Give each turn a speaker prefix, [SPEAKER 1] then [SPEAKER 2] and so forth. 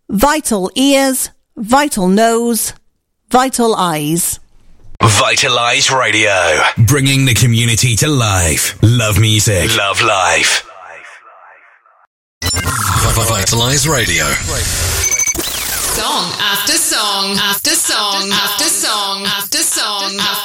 [SPEAKER 1] Vital ears, vital nose, vital eyes.
[SPEAKER 2] Vitalise Radio, bringing the community to life. Love music, love life. Vitalise Radio.
[SPEAKER 3] Song after song after song after song after song after